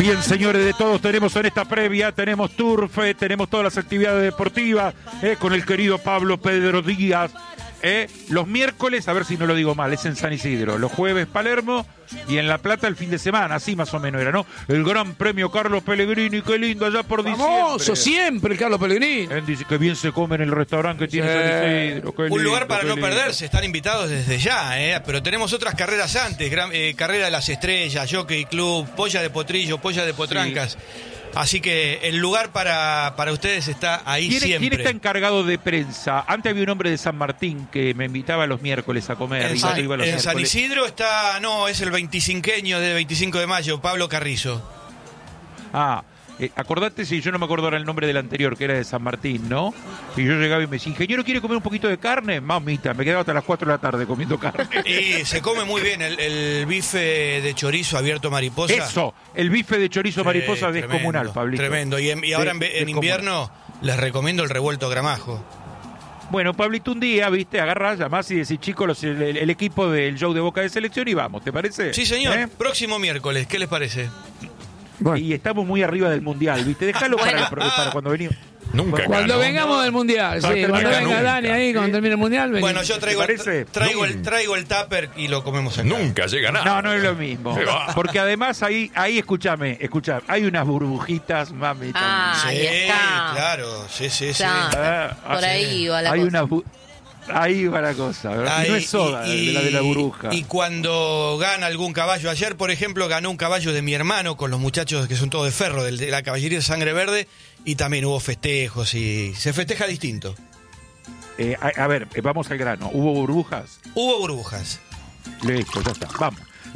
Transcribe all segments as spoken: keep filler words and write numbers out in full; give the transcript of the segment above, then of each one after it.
Bien, señores, de todos tenemos en esta previa, tenemos turf, eh, tenemos todas las actividades deportivas, eh, con el querido Pablo Pedro Díaz. Eh, los miércoles, a ver si no lo digo mal, es en San Isidro. Los jueves Palermo y en La Plata el fin de semana, así más o menos era, ¿no? El Gran Premio Carlos Pellegrini, qué lindo, allá por diciembre. Famoso siempre el Carlos Pellegrini. Él dice que bien se come en el restaurante que tiene Sí. San Isidro. Qué Un lindo, lugar para qué no lindo. perderse, están invitados desde ya, ¿eh? Pero tenemos otras carreras antes, gran- eh, Carrera de las Estrellas, Jockey Club, Polla de Potrillo, Polla de Potrancas. Así que el lugar para, para ustedes está ahí ¿Quién, siempre. ¿Quién está encargado de prensa? Antes había un hombre de San Martín que me invitaba los miércoles a comer. En, y San, yo iba los en San miércoles. Isidro está, no, es el veinticinqueño de veinticinco de mayo, Pablo Carrizo. Ah, eh, acordate, si yo no me acuerdo ahora el nombre del anterior, que era de San Martín, ¿no? Y yo llegaba y me decía, ingeniero, ¿quiere comer un poquito de carne? Mamita, me quedaba hasta las cuatro de la tarde comiendo carne. Y se come muy bien el, el bife de chorizo abierto mariposa. Eso, el bife de chorizo Sí, mariposa tremendo, descomunal, Pablito. Tremendo. Y, en- y ahora en, De- ve- en descomunal. invierno les recomiendo el revuelto gramajo. Bueno, Pablito, un día, viste, agarrás, llamás y decís, chicos, los- el, el equipo del show de Boca de Selección y vamos, ¿te parece? Sí, señor. ¿Eh? Próximo miércoles, ¿qué les parece? Bueno, Y estamos muy arriba del Mundial, viste, déjalo para, la pro- para cuando venimos. Nunca cuando ganó. vengamos del Mundial, sí, terminar cuando venga nunca. Dani ahí, cuando termine el Mundial, venimos. Bueno, yo traigo, el, parece? traigo, el, traigo el tupper y lo comemos acá. Nunca llega nada. No, no es lo mismo. Se va. Porque además ahí, ahí escúchame, escúchame, hay unas burbujitas, mami. Ah, Sí, ahí está. claro, sí, sí, sí. Ya. Ah, Por ah, ahí sí. va la Hay cosa. unas bu- Ahí va la cosa, ¿verdad? Y Ahí, no es soda, y- de la de la burbuja. Y cuando gana algún caballo, ayer por ejemplo ganó un caballo de mi hermano con los muchachos que son todos de ferro, del- de la caballería de Sangre Verde, y también hubo festejos y se festeja distinto. Eh, a, a ver, eh, vamos al grano. ¿Hubo burbujas? Hubo burbujas. Listo, ya está, vamos.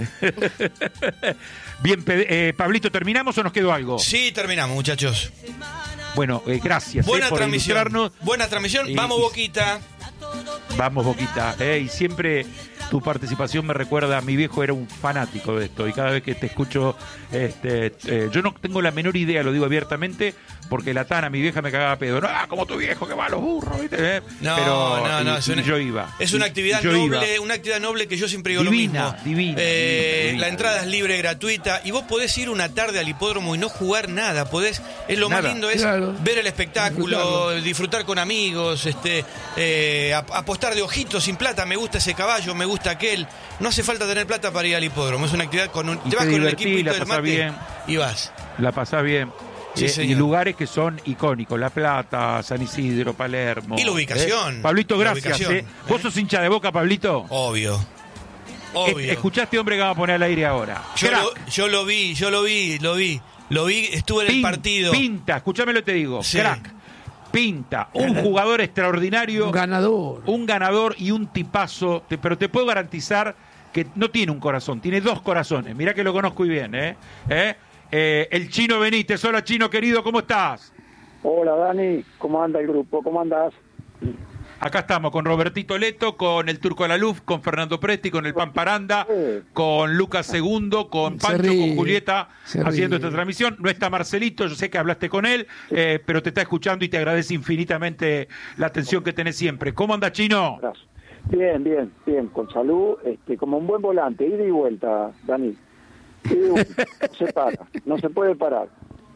Bien, Pe- eh, Pablito, ¿terminamos o nos quedó algo? Sí, terminamos, muchachos. Bueno, eh, gracias eh, Buena por transmisión. ilustrarnos. Buena transmisión. Y- Vamos, y- Boquita. Vamos, Boquita. Eh, y siempre tu participación me recuerda, mi viejo era un fanático de esto y cada vez que te escucho, este, eh, yo no tengo la menor idea, lo digo abiertamente, porque la Tana, mi vieja, me cagaba a pedo. No, como tu viejo que va a los burros, ¿viste? Eh, No, Pero, no, no. y- es y una, yo iba. Es una Y- actividad y yo noble, iba. una actividad noble que yo siempre digo Divina, lo mismo. divina, Eh, divina, divina, la entrada divina. es libre, gratuita, y vos podés ir una tarde al hipódromo y no jugar nada. Podés, es lo más Nada. lindo es Claro. ver el espectáculo, Disfrutarlo. disfrutar con amigos, este, eh, ap- apostar de ojitos sin plata. Me gusta ese caballo, me gusta aquel. No hace falta tener plata para ir al hipódromo. Es una actividad con un, Y te vas te con el divertís, equipo la del pasás mate bien. y vas. La pasás bien. Sí, Eh, y señor. lugares que son icónicos, La Plata, San Isidro, Palermo. Y la ubicación. Eh, Pablito, La gracias. ubicación, eh. ¿Vos ¿eh? sos hincha de Boca, Pablito? Obvio. Eh, Obvio. Escuchaste, hombre, que vamos a poner al aire ahora. Yo Crack. lo, yo lo vi, yo lo vi, lo vi. Lo vi, estuve en el Pin- partido. Pinta, escúchame lo que te digo. Sí. Crack. Pinta. Un jugador extraordinario. Un ganador. Un ganador y un tipazo. Te- pero te puedo garantizar que no tiene un corazón, tiene dos corazones. Mirá que lo conozco y bien, ¿eh? ¿Eh? Eh, el Chino Benítez. Hola, Chino, querido, ¿cómo estás? Hola Dani, ¿cómo anda el grupo? ¿Cómo andás? Acá estamos con Robertito Leto, con el Turco Alaluf, con Fernando Presti, con el Pamparanda, con Lucas Segundo, con Se Pancho, ríe, con Julieta, se haciendo ríe. esta transmisión. No está Marcelito, yo sé que hablaste con él, eh, pero te está escuchando y te agradece infinitamente la atención que tenés siempre. ¿Cómo anda, Chino? Gracias. Bien, bien, bien, con salud, este, como un buen volante, ida y vuelta, Dani. Ida y vuelta. No se para, no se puede parar.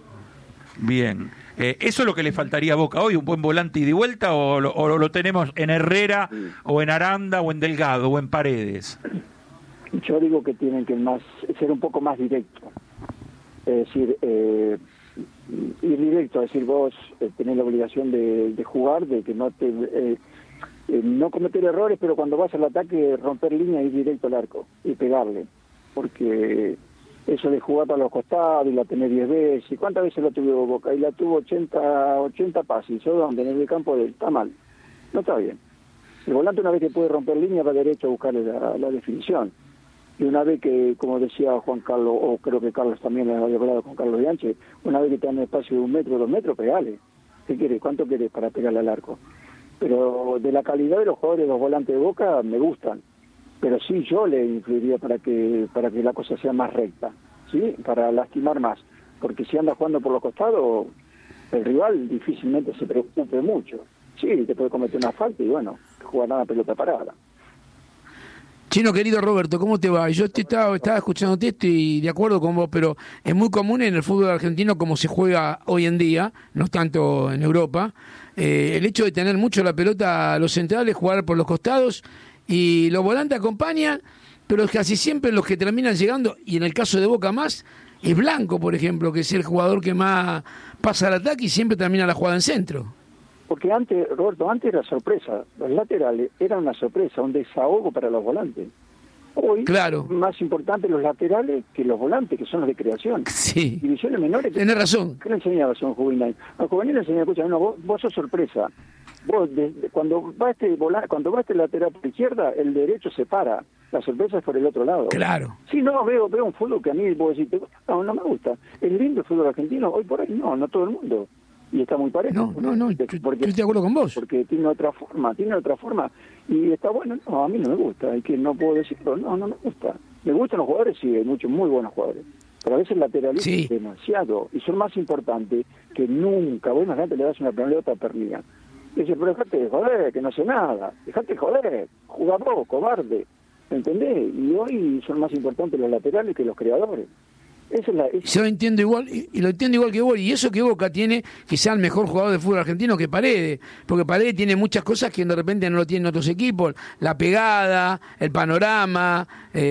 Bien. Eh, ¿Eso es lo que le faltaría a Boca hoy? ¿Un buen volante y de vuelta? ¿O lo, o lo tenemos en Herrera, o en Aranda, o en Delgado, o en Paredes? Yo digo que tienen que más ser un poco más directo. Es decir, eh, ir directo, es decir, vos eh, tenés la obligación de, de jugar, de que no te... Eh, eh, no cometer errores, pero cuando vas al ataque, romper línea, ir directo al arco y pegarle. Porque eso de jugar para los costados y la tener diez veces, ¿cuántas veces la tuvo Boca? Y la tuvo ochenta, ochenta pases, ¿o dónde? En el campo de él. Está mal, no está bien. El volante una vez que puede romper línea va derecho a buscar la, la definición. Y una vez que, como decía Juan Carlos, o creo que Carlos también lo había hablado con Carlos Bianchi, una vez que te dan un espacio de un metro, dos metros, pegale. ¿Qué quieres? ¿Cuánto quieres para pegarle al arco? Pero de la calidad de los jugadores, los volantes de Boca, me gustan. Pero sí yo le influiría para que para que la cosa sea más recta, ¿sí? Para lastimar más. Porque si anda jugando por los costados, el rival difícilmente se preocupe mucho. Sí, te puede cometer una falta y bueno, jugará la pelota parada. Chino querido Roberto, ¿cómo te va? Yo te estaba, estaba escuchándote esto y de acuerdo con vos, pero es muy común en el fútbol argentino como se juega hoy en día, no tanto en Europa, eh, el hecho de tener mucho la pelota a los centrales, jugar por los costados y los volantes acompañan, pero casi siempre los que terminan llegando, y en el caso de Boca más, es Blanco, por ejemplo, que es el jugador que más pasa al ataque y siempre termina la jugada en centro. Porque antes, Roberto, antes era sorpresa. Los laterales eran una sorpresa, un desahogo para los volantes. Hoy, claro. más importante los laterales que los volantes, que son los de creación. Sí. Divisiones menores. Tenés razón. ¿Qué le enseñabas a un juvenil? A un juvenil le enseñaba, escucha, no, vos, vos sos sorpresa. Vos, de, de, cuando va este vola, cuando va este lateral por la izquierda, el derecho se para. La sorpresa es por el otro lado. Claro. Sí, no, veo veo un fútbol que a mí, vos decís, no, no me gusta. Es lindo el fútbol argentino, hoy por hoy no, no todo el mundo. Y está muy parejo. No, no, no, porque, yo, porque, yo estoy de acuerdo con vos. Porque tiene otra forma, tiene otra forma. Y está bueno, no, a mí no me gusta. Es que no puedo decirlo, no, no me gusta. Me gustan los jugadores, sí, hay muchos muy buenos jugadores. Pero a veces lateralizan sí. demasiado. Y son más importantes que nunca. Vos imagínate, le das una pelota perdida. Y dice, pero dejate de joder, que no sé nada. Dejate de joder, jugá vos, cobarde. ¿Entendés? Y hoy son más importantes los laterales que los creadores. Esa es la, esa... Yo lo entiendo igual, y, y lo entiendo igual que vos, y eso que Boca tiene, quizá el mejor jugador de fútbol argentino que Paredes, porque Paredes tiene muchas cosas que de repente no lo tienen otros equipos, la pegada, el panorama,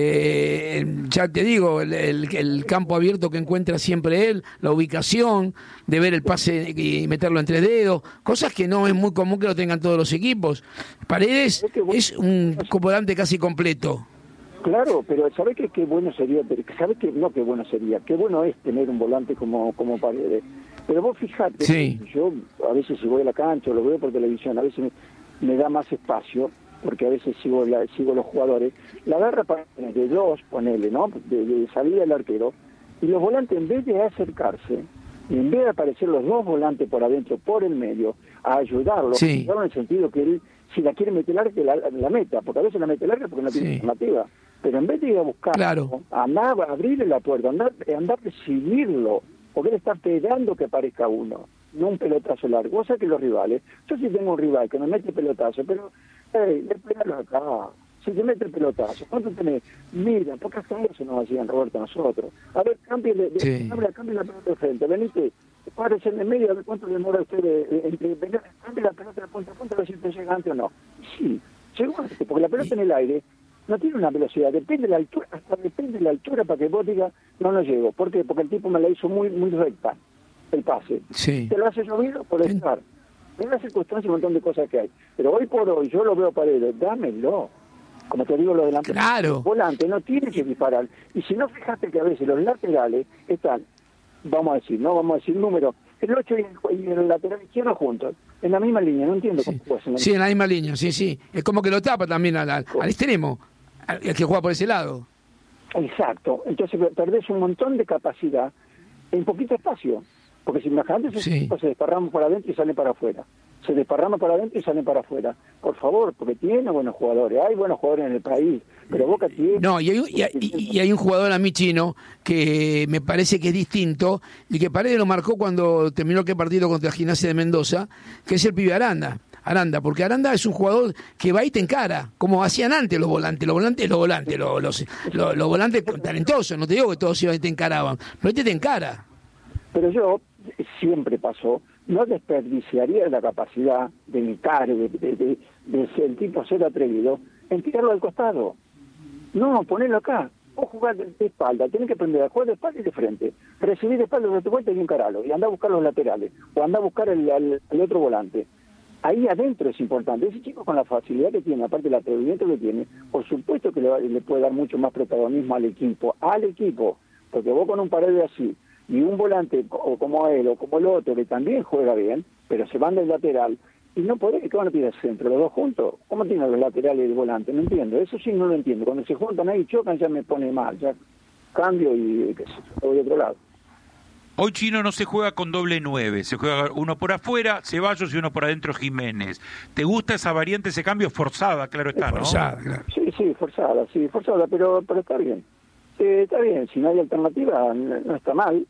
eh, el, ya te digo, el, el, el campo abierto que encuentra siempre él, la ubicación, de ver el pase y meterlo entre dedos, cosas que no es muy común que lo tengan todos los equipos. Paredes es un volante casi completo. Claro, pero ¿sabés qué, qué bueno sería? ¿Sabés qué? No, qué bueno sería. Qué bueno es tener un volante como como Paredes. Pero vos fijate, sí. yo a veces si voy a la cancha o lo veo por televisión, a veces me, me da más espacio, porque a veces sigo la, sigo los jugadores. La agarra para de dos, ponele, ¿no? De, de salida del arquero. Y los volantes, en vez de acercarse, y en vez de aparecer los dos volantes por adentro, por el medio, a ayudarlo, sí. ayudarlo en el sentido que él, si la quiere meter larga, que la, la meta, porque a veces la mete larga porque no tiene sí. alternativa. Pero en vez de ir a buscar, claro. andar a abrirle la puerta, andar, andar a recibirlo, porque él está esperando que aparezca uno, no un pelotazo largo. Vos sabés que los rivales, yo sí tengo un rival que me mete pelotazo, pero, hey, le pegalo acá, si te mete el pelotazo, ¿cuánto tenés? Mira, porque hasta eso nos hacían, Roberto, nosotros. A ver, cámbiale, sí. cámbiale la pelota de frente, venite, párese en el medio, a ver cuánto demora usted de, entre, cambie la pelota de punta a punta, a ver si te llega antes o no. Sí, llegó antes, porque la pelota en el aire no tiene una velocidad, depende de la altura, hasta depende de la altura para que vos digas, no, no llego. ¿Por qué? Porque el tipo me la hizo muy muy recta, el pase. Sí. Te lo hace llovido por estar. Es una circunstancia y un montón de cosas que hay. Pero hoy por hoy, yo lo veo Paredes, dámelo. Como te digo, los delanteros. Claro. Volante no tiene que disparar. Y si no, fíjate que a veces los laterales están, vamos a decir, no vamos a decir número, el ocho y el, y el lateral izquierdo juntos, en la misma línea, no entiendo sí. cómo puede ser. Sí, en la misma línea, sí, sí. Es como que lo tapa también al, al, al extremo, al, el que juega por ese lado. Exacto. Entonces perdés un montón de capacidad en poquito espacio. Porque si imagínate, sí. se desparrama para adentro y sale para afuera. Se desparrama para adentro y sale para afuera. Por favor, porque tiene buenos jugadores. Hay buenos jugadores en el país, pero Boca tiene... No, y hay, y hay, y hay un jugador a mí chino que me parece que es distinto y que Paredes lo marcó cuando terminó aquel partido contra Gimnasia de Mendoza, que es el pibe Aranda. Aranda, porque Aranda es un jugador que va y te encara, como hacían antes los volantes, los volantes, los volantes, los, los, los, los volantes talentosos, no te digo que todos iban y te encaraban, pero este te encara. Pero yo, siempre pasó, no desperdiciaría la capacidad de encare, de, de, de, de ser el tipo ser atrevido, en tirarlo al costado. No, ponerlo acá. O jugar de, de espalda, tenés que aprender a jugar de espalda y de frente. Recibir de espalda de tu vuelta y encararlo. Y andar a buscar los laterales. O andar a buscar el, el, el otro volante. Ahí adentro es importante. Ese chico con la facilidad que tiene, aparte del atrevimiento que tiene, por supuesto que le, le puede dar mucho más protagonismo al equipo. Al equipo. Porque vos con un Paredes así, y un volante o como él o como el otro, que también juega bien, pero se van del lateral, y no podés, ¿qué van a tirar centro? ¿Los dos juntos? ¿Cómo tienen los laterales y el volante? No entiendo. Eso sí no lo entiendo. Cuando se juntan ahí y chocan ya me pone mal. Ya cambio y qué sé, voy de otro lado. Hoy Chino no se juega con doble nueve, se juega uno por afuera, Ceballos, y uno por adentro, Jiménez. ¿Te gusta esa variante, ese cambio? Forzada, claro está, ¿no? Forzada, claro. Sí, sí, forzada, sí, forzada, pero, pero está bien. Sí, está bien, si no hay alternativa no, no está mal,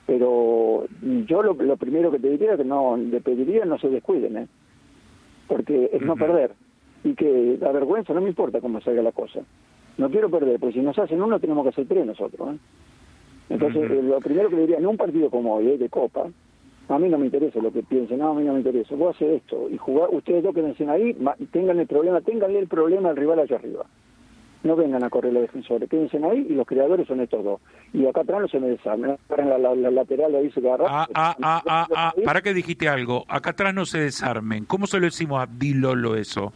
pero yo lo, lo primero que te diría que no le pediría no se descuiden, ¿eh? Porque es uh-huh. no perder, y que la vergüenza no me importa cómo salga la cosa. No quiero perder, porque si nos hacen uno tenemos que hacer tres nosotros. ¿eh? Entonces, uh-huh. eh, lo primero que le diría, en un partido como hoy, ¿eh? de Copa, a mí no me interesa lo que piensen, no, a mí no me interesa. Voy a hacer esto y jugar, ustedes dos quédense ahí, tengan el problema, ténganle el problema al rival allá arriba. No vengan a correr los defensores, quédense ahí y los creadores son estos dos. Y acá atrás no se me desarmen, en la, la, la lateral ahí se agarra. Ah, ah, ah, ah, ah, para que dijiste algo, acá atrás no se desarmen. ¿Cómo se lo decimos a Di Lolo eso?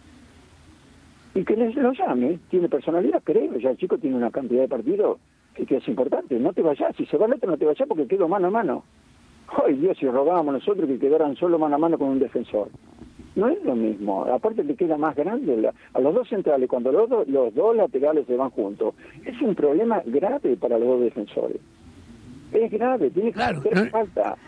Y que les lo llame, tiene personalidad, creo, ya el chico tiene una cantidad de partidos que, que es importante, no te vayas, si se va el otro no te vayas porque quedo mano a mano. Ay Dios, si rogábamos nosotros que quedaran solo mano a mano con un defensor. No es lo mismo, aparte le queda más grande la, a los dos centrales, cuando los, do, los dos laterales se van juntos, es un problema grave para los dos defensores. Es grave, tiene que claro, hacer no, falta.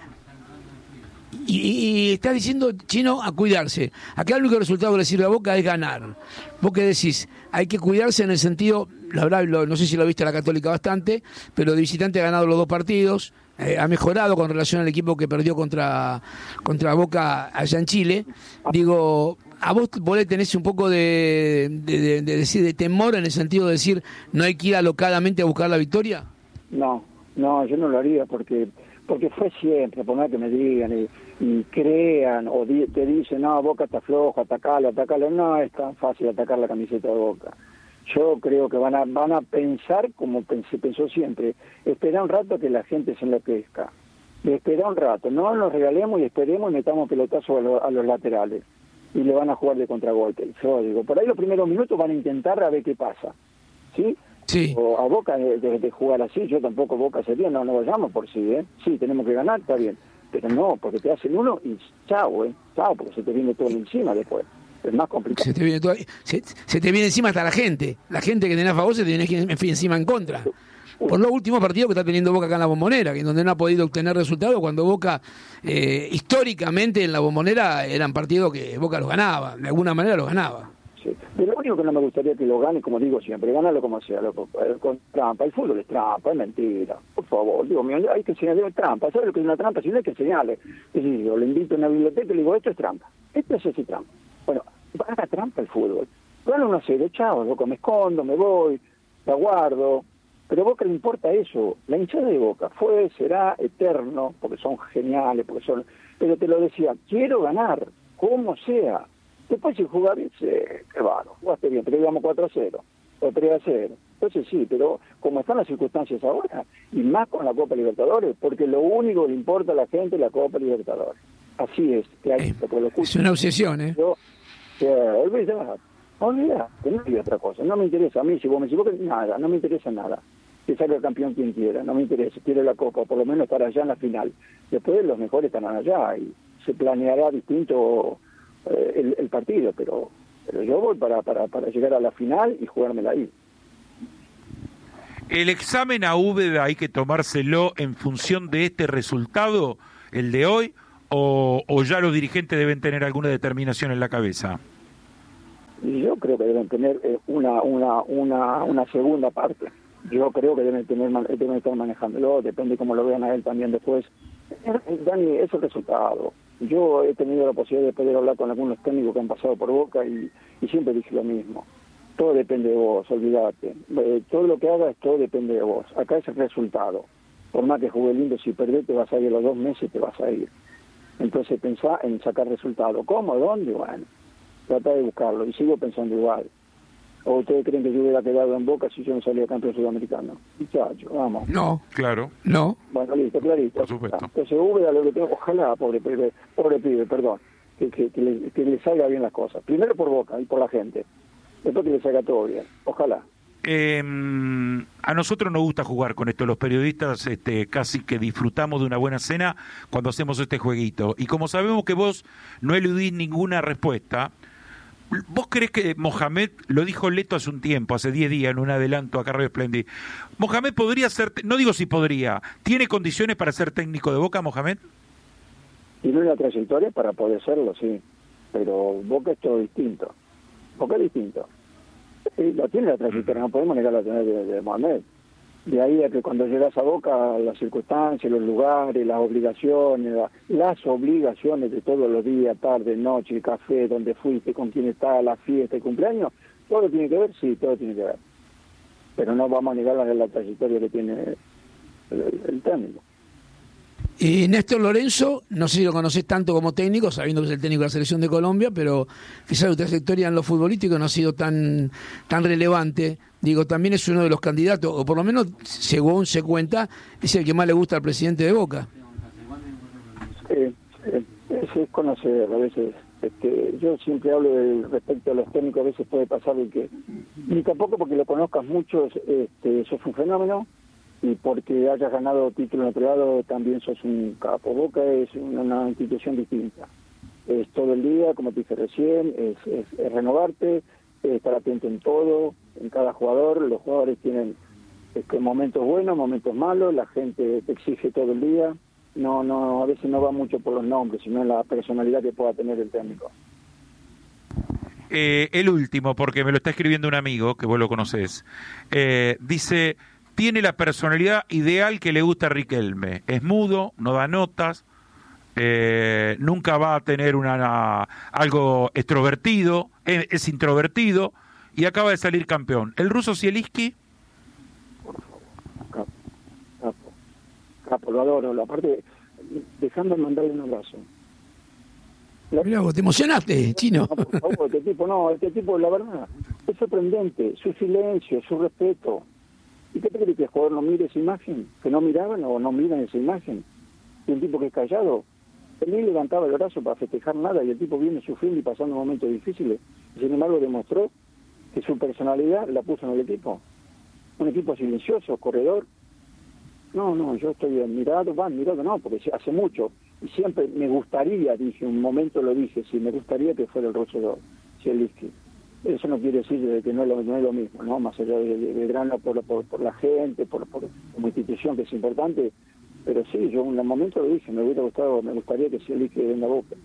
Y, y está diciendo, Chino, a cuidarse. Acá el único resultado que le sirve a Boca es ganar. ¿Vos qué decís? Hay que cuidarse en el sentido, la verdad, lo, no sé si lo viste a la Católica bastante, pero de visitante ha ganado los dos partidos, eh, ha mejorado con relación al equipo que perdió contra, contra Boca allá en Chile. Digo, ¿a vos, vos le tenés un poco de, de, de, de, decir, de temor en el sentido de decir no hay que ir alocadamente a buscar la victoria? No, no, yo no lo haría porque... porque fue siempre, por más que me digan y, y crean, o di, te dicen, no, Boca está flojo, atacalo, atacalo, no es tan fácil atacar la camiseta de Boca. Yo creo que van a van a pensar como se pensó siempre, esperar un rato que la gente se enloquezca, esperar un rato, no nos regalemos y esperemos y metamos pelotazos a, lo, a los laterales, y le van a jugar de contragolpe. Yo digo, por ahí los primeros minutos van a intentar a ver qué pasa, ¿sí? Sí. O a Boca de, de, de jugar así, yo tampoco Boca sería, no, no vayamos por sí, ¿eh? Sí, tenemos que ganar, está bien, pero no, porque te hacen uno y chao, ¿eh? Chao, porque se te viene todo encima después, es más complicado. Se te viene, todo, se, se te viene encima hasta la gente, la gente que tenés a favor se te viene encima en contra. Por los últimos partidos que está teniendo Boca acá en la Bombonera, que donde no ha podido obtener resultados, cuando Boca, eh, históricamente en la Bombonera, eran partidos que Boca los ganaba, de alguna manera los ganaba. Sí. Pero lo único que no me gustaría que lo gane, como digo siempre, gánalo como sea, loco, con trampa. El fútbol es trampa, es mentira. Por favor, digo, hay que enseñarle trampa. ¿Sabes lo que es una trampa? Si no hay que enseñarle. Es decir, yo le invito a una biblioteca y le digo, esto es trampa. Esto es ese trampa. Bueno, haga trampa el fútbol. Gana uno a cero, chao, loco, me escondo, me voy, la guardo. Pero a Boca le importa eso. La hinchada de Boca fue, será eterno, porque son geniales, porque son... Pero te lo decía, quiero ganar, como sea. Después si jugar bien, sí, qué bárbaro, jugaste bien, pero íbamos cuatro a cero, o tres a cero. Entonces sí, pero como están las circunstancias ahora, y más con la Copa Libertadores, porque lo único que le importa a la gente es la Copa Libertadores. Así es. Que hay, eh, es una obsesión, ¿eh? Yo, que, olvida, olvida, que no hay otra cosa. No me interesa a mí, si vos me equivocas, nada, no me interesa nada. Que salga el campeón quien quiera, no me interesa, quiero la Copa, por lo menos estar allá en la final. Después los mejores estarán allá y se planeará distinto El, el partido, pero pero yo voy para, para, para llegar a la final y jugármela ahí. ¿El examen a Úbeda hay que tomárselo en función de este resultado, el de hoy, o, o ya los dirigentes deben tener alguna determinación en la cabeza? Y yo creo que deben tener eh, una, una, una, una segunda parte. Yo creo que deben tener deben estar manejándolo, depende cómo lo vean a él también después. Dani, es el resultado. Yo he tenido la posibilidad de poder hablar con algunos técnicos que han pasado por Boca y, y siempre dije lo mismo. Todo depende de vos, olvídate. Eh, todo lo que hagas, todo depende de vos. Acá es el resultado. Por más que juegue lindo, si perdés te vas a ir a los dos meses, te vas a ir. Entonces pensá en sacar resultado. ¿Cómo? ¿Dónde? Bueno, trata de buscarlo. Y sigo pensando igual. ¿O ustedes creen que yo hubiera quedado en Boca si yo no salía campeón sudamericano? Muchachos, vamos. No. Claro. No. Bueno, listo, clarito. Por supuesto. Entonces, Úbeda, lo que tengo, ojalá, pobre pibe, pobre pibe, perdón, que, que, que, le, que le salga bien las cosas. Primero por Boca y por la gente. Después que le salga todo bien. Ojalá. Eh, a nosotros nos gusta jugar con esto, los periodistas este, casi que disfrutamos de una buena cena cuando hacemos este jueguito. Y como sabemos que vos no eludís ninguna respuesta, ¿vos creés que Mohamed, lo dijo Leto hace un tiempo, hace diez días, en un adelanto acá Radio Splendid, Mohamed podría ser, no digo si podría, ¿tiene condiciones para ser técnico de Boca, Mohamed? Tiene una trayectoria para poder serlo, sí, pero Boca es todo distinto. Boca es distinto. Sí, lo tiene la trayectoria, no podemos negar la tener de, de Mohamed. De ahí a que cuando llegas a Boca, las circunstancias, los lugares, las obligaciones, la, las obligaciones de todos los días, tarde, noche, el café, donde fuiste, con quién está, la fiesta, el cumpleaños, todo tiene que ver, sí, todo tiene que ver. pero no vamos a negar la, la trayectoria que tiene el, el técnico. Y Néstor Lorenzo, no sé si lo conocés tanto como técnico, sabiendo que es el técnico de la selección de Colombia, pero quizás su trayectoria en lo futbolístico no ha sido tan tan relevante. Digo, también es uno de los candidatos, o por lo menos, según se cuenta, es el que más le gusta al presidente de Boca. Eh, eh, es, es conocer, a veces. Este, yo siempre hablo de, respecto a los técnicos, a veces puede pasar de que, ni tampoco porque lo conozcas mucho, este, eso es un fenómeno, y porque hayas ganado título en el privado también sos un capo. Boca es una, una institución distinta. Es todo el día, como te dije recién, es, es, es renovarte, es estar atento en todo, en cada jugador. Los jugadores tienen este, momentos buenos, momentos malos, la gente te exige todo el día. No, no, a veces no va mucho por los nombres, sino en la personalidad que pueda tener el técnico. Eh, el último, porque me lo está escribiendo un amigo, que vos lo conocés, eh, dice... Tiene la personalidad ideal que le gusta a Riquelme. Es mudo, no da notas, eh, nunca va a tener una, una algo extrovertido, es, es introvertido y acaba de salir campeón. ¿El ruso Zielinski? Por favor, capo, capo, capo, lo adoro. Aparte, dejando de mandarle un abrazo. La... Mirá vos, te emocionaste, Chino. No, por favor, este tipo, no, este tipo, la verdad, es sorprendente. Su silencio, su respeto. ¿Y qué te crees que el jugador no mire esa imagen? ¿Que no miraban o no miran esa imagen? Y un tipo que es callado, él ni levantaba el brazo para festejar nada y el tipo viene sufriendo y pasando momentos difíciles. Y sin embargo demostró que su personalidad la puso en el equipo. Un equipo silencioso, corredor. No, no, yo estoy admirado, va, admirado no, porque hace mucho. Y siempre me gustaría, dije, un momento lo dije, sí, me gustaría que fuera el ruso Zielinski. Eso no quiere decir que no es lo, no es lo mismo, ¿no? Más allá de, de, de grano por, por, por la gente, por, por como institución que es importante, pero sí, yo en un momento lo dije, me hubiera gustado, me gustaría que Zielinski venga a Boca.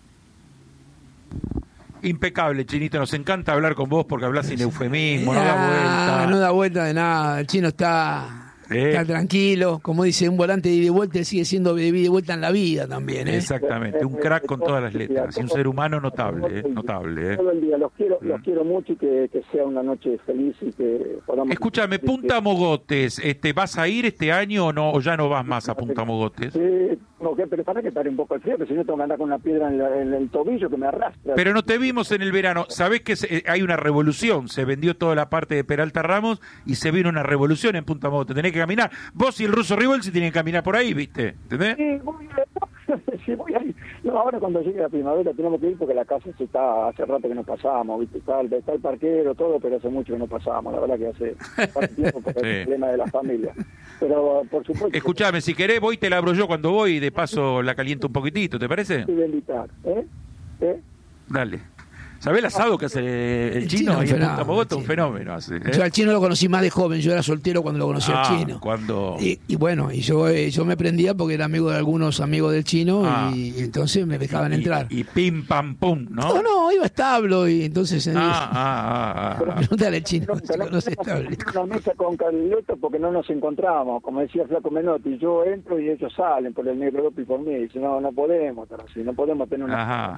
Impecable, Chinito, nos encanta hablar con vos porque hablas sin eufemismo, no ah, da vuelta. No da vuelta de nada, el Chino está... ¿Eh? Está tranquilo, como dice, un volante de ida y vuelta sigue siendo de ida y vuelta en la vida también, ¿eh? Exactamente, un crack con todas las letras, y un ser humano notable, ¿eh? notable. ¿eh? Todo el día, los quiero, los quiero mucho y que, que sea una noche feliz y que podamos... Escúchame, Punta Mogotes, este, ¿vas a ir este año o no, o ya no vas más a Punta Mogotes? Sí, no, que pero para que pare un poco el frío, porque si no tengo que andar con una piedra en, la, en el tobillo que me arrastra. Pero no te vimos en el verano, ¿sabés que se, hay una revolución? Se vendió toda la parte de Peralta Ramos y se vino una revolución en Punta Mogotes, tenés que caminar. Vos y el ruso Rivel se tienen que caminar por ahí, ¿viste? ¿Entendés? Sí, voy, sí, voy ahí. No, ahora cuando llegue la primavera tenemos que ir porque la casa se está, hace rato que no pasamos, ¿viste? Está el, está el parquero, todo, pero hace mucho que no pasamos, la verdad que hace bastante tiempo porque sí. Es el problema de la familia. Pero, por supuesto... Escuchame, si querés voy te la abro yo cuando voy y de paso la caliento un poquitito, ¿te parece? Te voy a invitar, ¿eh? ¿Eh? Dale. ¿Sabés el asado que hace el, el chino? Ahí en Punta Mogotes, un fenómeno hace. ¿eh? Yo al Chino lo conocí más de joven, yo era soltero cuando lo conocí ah, al Chino. Cuando... Y, y bueno, y yo eh, yo me prendía porque era amigo de algunos amigos del Chino ah. y, y entonces me dejaban y, entrar. Y, y pim, pam, pum, ¿no? No, no, iba a establo y entonces... Ah, ah, ah, ah. Pregúntale al Chino, si conoce establo. Una mesa con Carleto porque no nos encontrábamos, como decía Flaco Menotti, yo entro y ellos salen por el negro y por mí, y dice, no, no podemos estar así, no podemos tener una...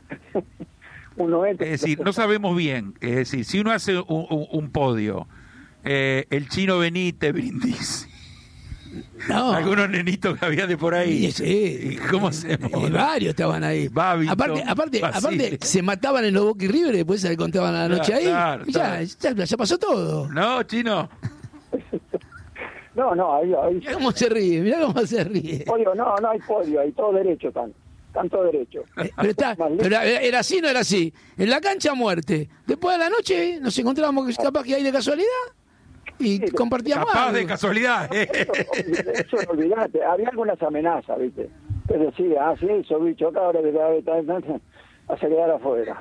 Uno entra, es decir, no sabemos bien. Es decir, si uno hace un, un, un podio, eh, el Chino Benítez, Brindisi, no. algunos nenitos que había de por ahí. Sí, ¿Cómo se llama? Varios estaban ahí. Babito, aparte, aparte, aparte, se mataban en los Boca y River y después se contaban a la noche ahí. Claro, y ya, ya, ya pasó todo. No, Chino. No, no, ahí, ahí. Mirá cómo se ríe, mirá cómo se ríe. Podio, no, no hay podio, hay todo derecho, tan. Tanto derecho. Eh, pero, está, pero era así, no era así. En la cancha, muerte. Después de la noche nos encontrábamos capaz que hay de casualidad y sí, compartíamos. Capaz algo. de casualidad. Eh. Eso, eso, eso olvidate. Había algunas amenazas, ¿viste? Que decía, ah, sí, eso bicho acá ahora te a quedar afuera.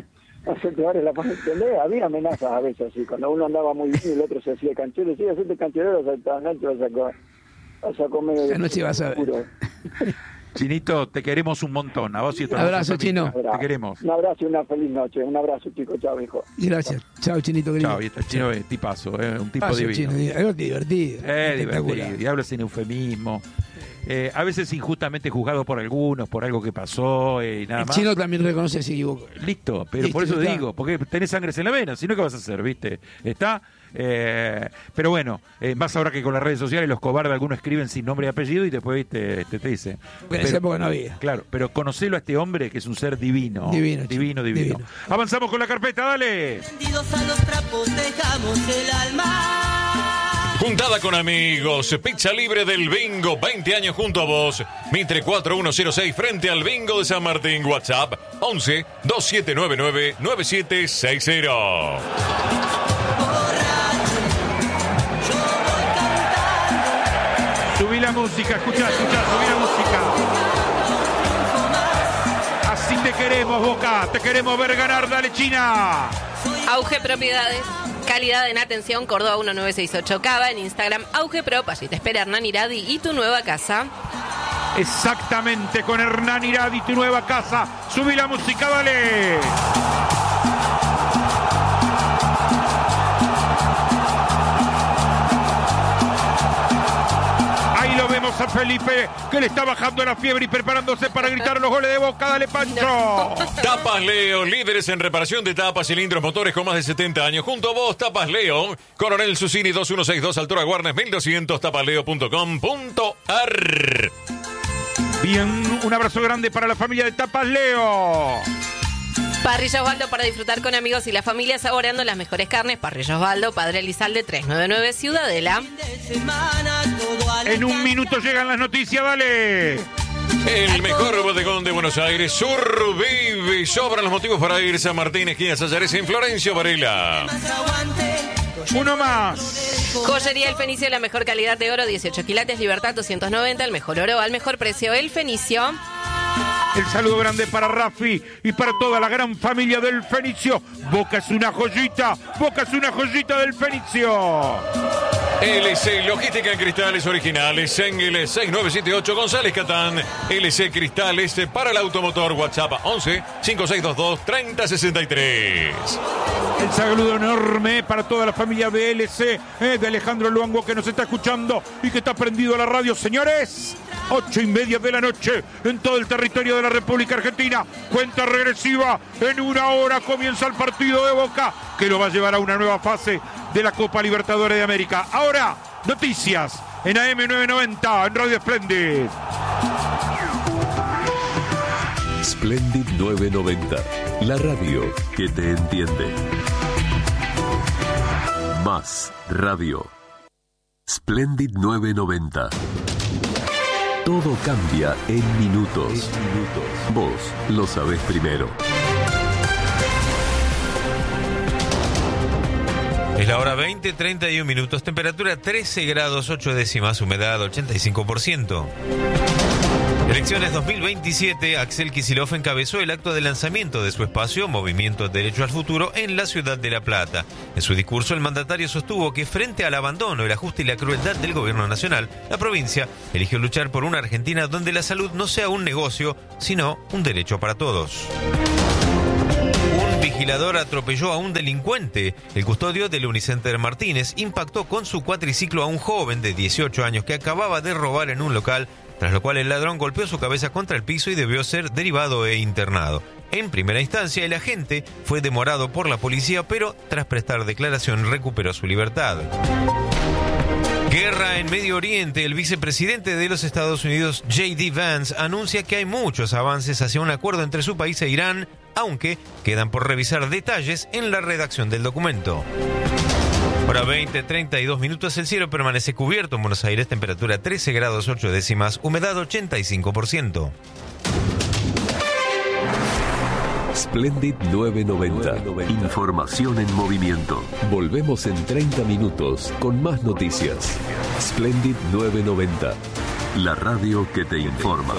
Había amenazas a veces así. Cuando uno andaba muy bien y el otro se hacía canchero, sí, hacete canchero, saltaba gancho, vas a comer. Vas a comer. Esa noche vas a ver. Chinito, te queremos un montón. A vos y a un abrazo, Chino. Te queremos. Un abrazo y una feliz noche. Un abrazo, chicos. Chao, hijo. Gracias. Chao, Chinito, querido. Chao, y está el Chino es tipazo, eh, un tipo Paso, divino. Chino, es divertido. Eh, divertido. Y habla sin eufemismo. Eh, a veces injustamente juzgado por algunos, por algo que pasó eh, y nada el más. El Chino también reconoce si equivoco. Listo, pero Listo, por eso está. digo, porque tenés sangre en la vena, si no, ¿qué vas a hacer, viste? Está... Eh, pero bueno, eh, más ahora que con las redes sociales los cobardes algunos escriben sin nombre y apellido y después te, te, te dice. En esa época no había. Claro, pero conocelo a este hombre que es un ser divino. Divino, divino, divino. divino. Avanzamos con la carpeta, dale. A los trapos dejamos el alma. Juntada con amigos, pizza libre del Bingo, veinte años junto a vos. Mitre cuatro uno cero seis frente al Bingo de San Martín. WhatsApp once dos siete nueve nueve nueve siete seis cero. Subí la música, escuchá, escuchá, subí la música. Así te queremos, Boca, te queremos ver ganar, dale China. Auge Propiedades, calidad en atención, Córdoba uno nueve seis ocho Cava, en Instagram Auge Pro, allí te espera Hernán Iradi y tu nueva casa. Exactamente, con Hernán Iradi, tu nueva casa. Subí la música, dale. Ahí lo vemos a Felipe, que le está bajando la fiebre y preparándose para gritar los goles de Boca. Dale, Pancho. No. Tapas Leo, líderes en reparación de tapas, cilindros, motores con más de setenta años. Junto a vos, Tapas Leo, Coronel Susini dos uno seis dos, Altura Guarnes mil doscientos, tapasleo punto com punto ar. Bien, un abrazo grande para la familia de Tapas Leo. Parrilla Osvaldo para disfrutar con amigos y la familia saboreando las mejores carnes. Parrilla Osvaldo, Padre Elizalde trescientos noventa y nueve, Ciudadela. En un minuto llegan las noticias, dale. El mejor bodegón de Buenos Aires, Survive. Sobran los motivos para ir. San Martín, esquina Sayares, en Florencio Varela. Uno más. Joyería El Fenicio, la mejor calidad de oro, dieciocho quilates, Libertad doscientos noventa, el mejor oro al mejor precio. El Fenicio. El saludo grande para Rafi y para toda la gran familia del Fenicio. Boca es una joyita, Boca es una joyita del Fenicio. L C Logística en Cristales Originales, en el seis nueve siete ocho González Catán. L C Cristales para el automotor. WhatsApp once cinco seis dos dos treinta sesenta y tres. El saludo enorme para toda la familia de L C, eh, de Alejandro Luango, que nos está escuchando y que está prendido a la radio. Señores, ocho y media de la noche en todo el territorio de la República Argentina. Cuenta regresiva. En una hora comienza el partido de Boca, que lo va a llevar a una nueva fase de la Copa Libertadores de América. Ahora, noticias en A M novecientos noventa, en Radio Splendid. Splendid novecientos noventa, la radio que te entiende. Más radio. Splendid novecientos noventa. Todo cambia en minutos. En minutos. Vos lo sabés primero. Es la hora veinte, treinta y un minutos, temperatura trece grados ocho décimas, humedad ochenta y cinco por ciento. Elecciones dos mil veintisiete, Axel Kicillof encabezó el acto de lanzamiento de su espacio Movimiento Derecho al Futuro en la ciudad de La Plata. En su discurso, el mandatario sostuvo que frente al abandono, el ajuste y la crueldad del gobierno nacional, la provincia eligió luchar por una Argentina donde la salud no sea un negocio, sino un derecho para todos. Un vigilador atropelló a un delincuente. El custodio del Unicenter Martínez impactó con su cuatriciclo a un joven de dieciocho años que acababa de robar en un local, tras lo cual el ladrón golpeó su cabeza contra el piso y debió ser derivado e internado. En primera instancia, el agente fue demorado por la policía, pero tras prestar declaración recuperó su libertad. Guerra en Medio Oriente. El vicepresidente de los Estados Unidos, J D Vance, anuncia que hay muchos avances hacia un acuerdo entre su país e Irán, aunque quedan por revisar detalles en la redacción del documento. Hora veinte, treinta y dos minutos, el cielo permanece cubierto en Buenos Aires, temperatura trece grados ocho décimas, humedad ochenta y cinco por ciento. Splendid novecientos noventa. Información en movimiento. Volvemos en treinta minutos con más noticias. Splendid novecientos noventa. La radio que te informa.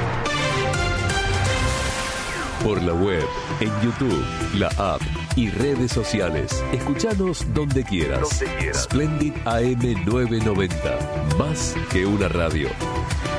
Por la web, en YouTube, la app y redes sociales. Escuchanos donde quieras. Donde quieras. Splendid A M novecientos noventa. Más que una radio.